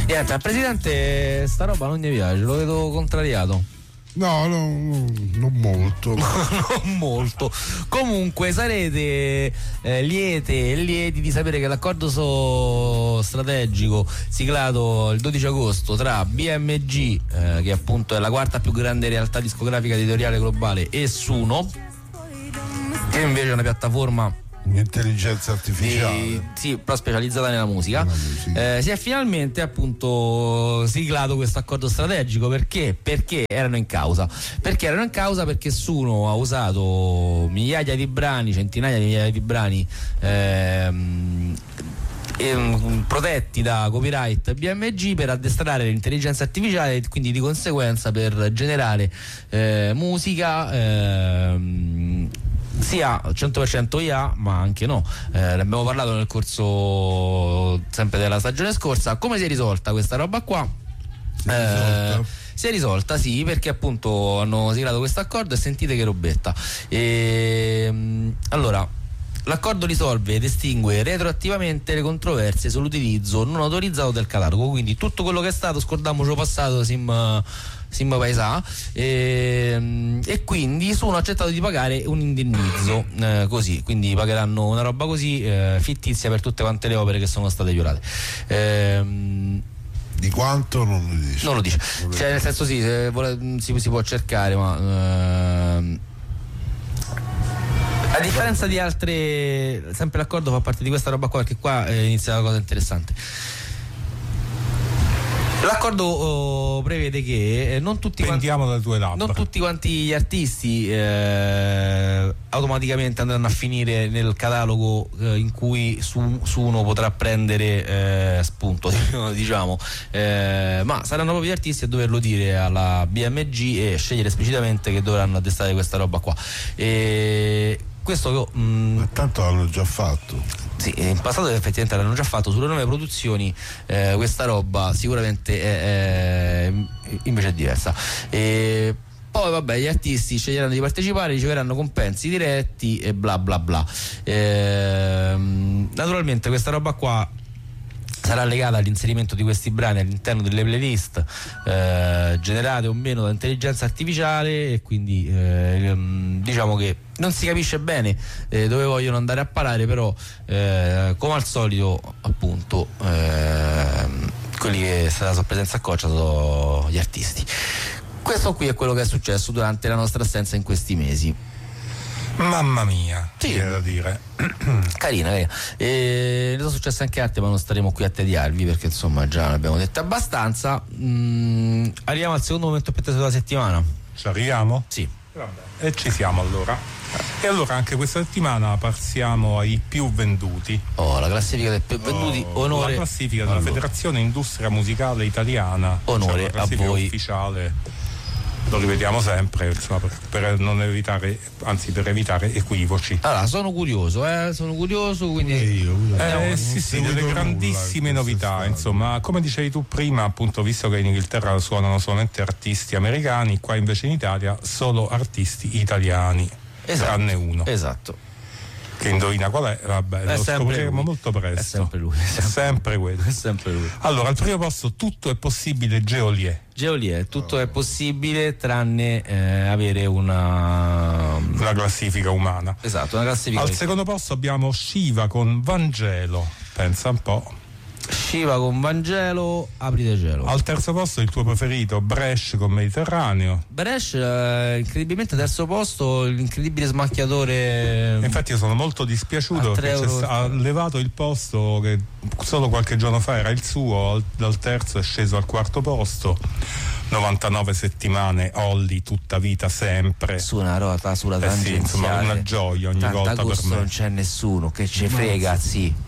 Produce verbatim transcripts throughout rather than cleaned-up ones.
Niente, al presidente sta roba non gli piace, lo vedo contrariato. No, no, non molto. Non molto. Comunque sarete eh, liete e lieti di sapere che l'accordo so strategico siglato il dodici agosto tra B M G, eh, che appunto è la quarta più grande realtà discografica editoriale globale, e Suno, che invece è una piattaforma Intelligenza artificiale, di, sì, però specializzata nella musica, musica. Eh, si è finalmente appunto siglato questo accordo strategico. Perché? Perché erano in causa perché erano in causa perché Suno ha usato migliaia di brani, centinaia di migliaia di brani ehm, ehm, protetti da copyright B M G per addestrare l'intelligenza artificiale e quindi di conseguenza per generare eh, musica ehm, sia cento per cento I A ma anche no. Eh, ne abbiamo parlato nel corso sempre della stagione scorsa. Come si è risolta questa roba qua? Si è risolta? Eh, si è risolta, sì, perché appunto hanno siglato questo accordo e sentite che robetta. E, allora, l'accordo risolve ed estingue retroattivamente le controversie sull'utilizzo non autorizzato del catalogo, quindi tutto quello che è stato, scordiamoci passato, sim Sim Paesà, e, e quindi sono accettato di pagare un indennizzo eh, così, quindi pagheranno una roba così eh, fittizia per tutte quante le opere che sono state violate. Ehm, Di quanto non lo dice? Non lo dice, cioè nel senso sì, se vuole, si, si può cercare, ma ehm, a differenza di altre, sempre l'accordo fa parte di questa roba qua, perché qua eh, inizia la cosa interessante. L'accordo oh, prevede che eh, non tutti quanti, dalle tue labbra. non tutti quanti gli artisti eh, automaticamente andranno a finire nel catalogo eh, in cui su, su uno potrà prendere eh, spunto, diciamo, eh, ma saranno proprio gli artisti a doverlo dire alla B M G e scegliere esplicitamente che dovranno addestrare questa roba qua. E questo mh, ma tanto l'hanno già fatto. Sì, in passato effettivamente l'hanno già fatto sulle nuove produzioni, eh, questa roba sicuramente è, è invece è diversa. E poi vabbè, gli artisti sceglieranno di partecipare, riceveranno compensi diretti e bla bla bla. E, naturalmente questa roba qua sarà legata all'inserimento di questi brani all'interno delle playlist eh, generate o meno da intelligenza artificiale, e quindi eh, diciamo che non si capisce bene eh, dove vogliono andare a parare, però eh, come al solito appunto eh, quelli che saranno sotto presenza a coccia sono gli artisti. Questo qui è quello che è successo durante la nostra assenza in questi mesi. Mamma mia, sì, c'è da dire. Carina, carina. E ne sono successe anche altre, ma non staremo qui a tediarvi perché insomma già ne abbiamo dette abbastanza. Mm, arriviamo al secondo momento più atteso della settimana. Ci arriviamo? Sì. Vabbè. E ci siamo allora. E allora anche questa settimana passiamo ai più venduti. Oh, la classifica dei più venduti, oh, onore. La classifica della allora. Federazione Industria Musicale Italiana. Onore cioè la a voi. Ufficiale. Lo rivediamo sempre, insomma, per, per non evitare, anzi per evitare equivoci. Allora, sono curioso, eh, sono curioso, quindi eh, io, eh, eh, sì, sì, delle grandissime novità, insomma, come dicevi tu prima, appunto, visto che in Inghilterra suonano solamente artisti americani, qua invece in Italia solo artisti italiani, esatto, tranne uno. Esatto. Che indovina qual è? Vabbè, è lo scopriremo lui. molto presto. È sempre lui. È sempre, è sempre quello. È sempre lui. Allora, al primo posto Tutto è possibile, Geolier. Geolier, tutto è possibile tranne eh, avere una una classifica umana. Esatto, una classifica. Al secondo posto abbiamo Shiva con Vangelo, pensa un po'. Shiva con Vangelo, aprite cielo. Al terzo posto il tuo preferito, Brescia con Mediterraneo. Brescia, eh, incredibilmente terzo posto, l'incredibile smacchiatore. Infatti io sono molto dispiaciuto perché ha levato il posto che solo qualche giorno fa era il suo, al, dal terzo è sceso al quarto posto. novantanove settimane, Olli, tutta vita sempre. Su una rota, sulla eh tangenziale. Sì, insomma, una gioia ogni Tanta volta per me. non c'è nessuno che ci frega, sì.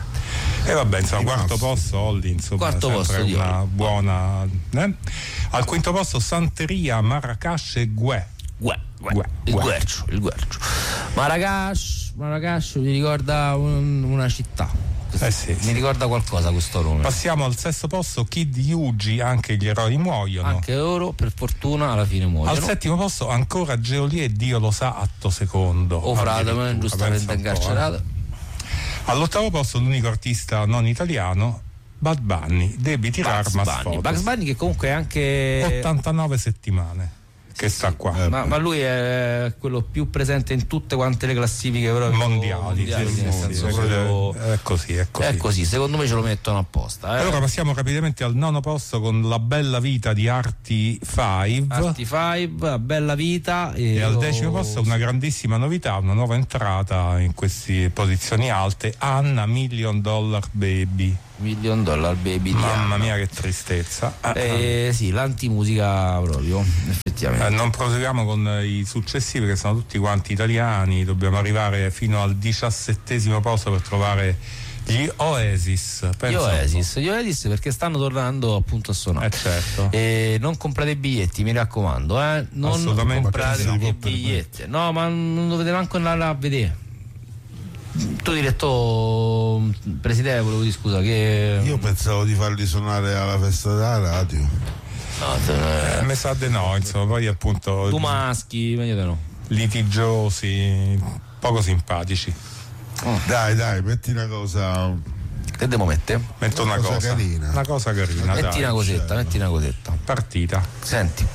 E eh vabbè, insomma, quarto posto Olli, insomma, quarto sempre posto una di buona. Eh? Al quinto posto Santeria, Marracash e Gue. Gue, gue, gue. Il Guercio, il Guercio. Marracash, Marracash mi ricorda un, una città. Eh sì, mi sì. ricorda qualcosa questo nome. Passiamo al sesto posto Kid Yugi, Anche gli eroi muoiono. Anche loro per fortuna alla fine muoiono. Al settimo posto ancora Geolier, Dio lo sa, atto secondo. O frate, giustamente incarcerato. All'ottavo posto l'unico artista non italiano, Bad Bunny, devi tirare ma Bunny. Bugs Bunny che comunque è anche ottantanove settimane che sta qua. Eh, ma, ma lui è quello più presente in tutte quante le classifiche mondiali, mondiali sì, nel sì, senso sì, proprio... è così, è così. È così, secondo me ce lo mettono apposta. Eh. Allora passiamo rapidamente al nono posto con La bella vita di Arty Five. Arty Five, Bella vita. E, e al oh, decimo posto una grandissima novità, una nuova entrata in queste posizioni alte, Anna Million Dollar Baby. Million Dollar Baby. Mamma mia che tristezza. Eh, sì, l'antimusica proprio, effettivamente. Eh, non proseguiamo con i successivi che sono tutti quanti italiani, dobbiamo arrivare fino al diciassettesimo posto per trovare gli Oasis. Gli Oasis, gli Oasis perché stanno tornando appunto a suonare. Eh certo. E non comprate i biglietti, mi raccomando, eh? Non comprate i biglietti. No, ma non dovete manco andare a vedere. Tu diretto presidente, volevo dire scusa che io pensavo di farli suonare alla festa della radio. No, te... eh, mi sa di no, insomma, poi appunto tu maschi, meglio di no. Litigiosi, poco simpatici. Oh. Dai, dai, metti una cosa. Che devo mettere? Metto una, una cosa, cosa carina. Una cosa carina. Metti dai, una cosetta, cioè, metti una cosetta. Partita. Senti.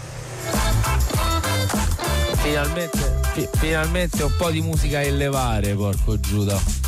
Finalmente, fi- finalmente un po' di musica a elevare, porco Giuda.